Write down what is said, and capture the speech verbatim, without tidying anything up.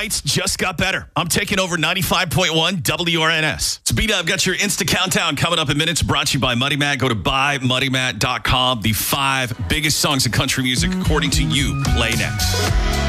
nights just got better. I'm taking over ninety-five point one W R N S. So, B-Dub, got your Insta Countdown coming up in minutes, brought to you by Muddy Matt. Go to buy muddy matt dot com. The five biggest songs in country music, according to you, play next.